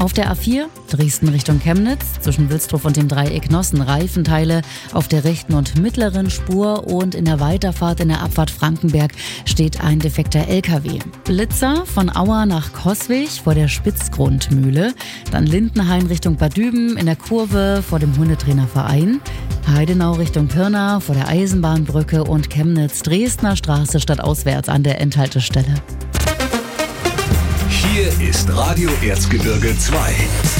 Auf der A4 Dresden Richtung Chemnitz, zwischen Wilsdruff und dem Dreieck Nossen, Reifenteile auf der rechten und mittleren Spur, und in der Weiterfahrt in der Abfahrt Frankenberg steht ein defekter LKW. Blitzer von Auer nach Coswig vor der Spitzgrundmühle, dann Lindenhain Richtung Bad Düben in der Kurve vor dem Hundetrainerverein, Heidenau Richtung Pirna vor der Eisenbahnbrücke und Chemnitz Dresdner Straße stadtauswärts an der Endhaltestelle. Hier ist Radio Erzgebirge 2.